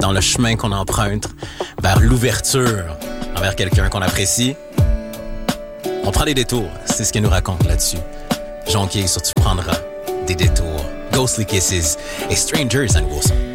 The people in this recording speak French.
dans le chemin qu'on emprunte vers l'ouverture envers quelqu'un qu'on apprécie, on prend des détours. C'est ce qu'elle nous raconte là-dessus. Jonquier sur Tu prendras des détours. Ghostly Kisses et Strangers and Wilson.